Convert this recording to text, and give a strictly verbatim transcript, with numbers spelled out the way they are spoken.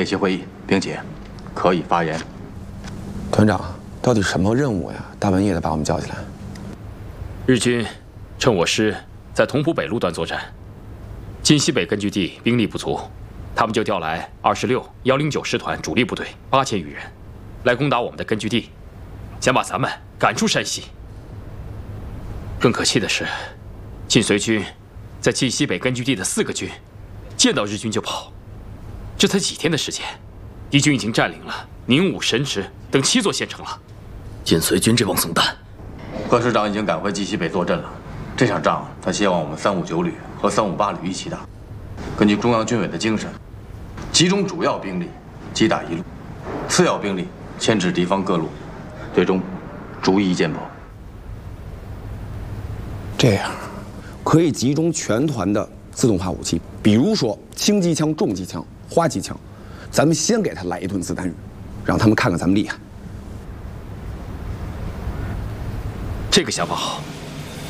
席会议，并且可以发言。 团长，到底什么任务呀？大半夜的把我们叫起来。 日军趁我师在同蒲北路段作战，晋西北根据地兵力不足，他们就调来二十六、幺零九师团主力部队八千余人，来攻打我们的根据地，想把咱们赶出山西。更可气的是，晋绥军在晋西北根据地的四个军，见到日军就跑。这才几天的时间，敌军已经占领了宁武、神池等七座县城了。 晋绥军这帮怂蛋， 贺师长已经赶回晋西北坐镇了。这场仗，他希望我们三五九旅和三五八旅一起打。根据中央军委的精神，集中主要兵力击打一路，次要兵力牵制敌方各路，最终逐一歼破。 这样，可以集中全团的自动化武器，比如说轻机枪、重机枪、花机枪，咱们先给他来一顿子弹雨，让他们看看咱们厉害。 这个想法好，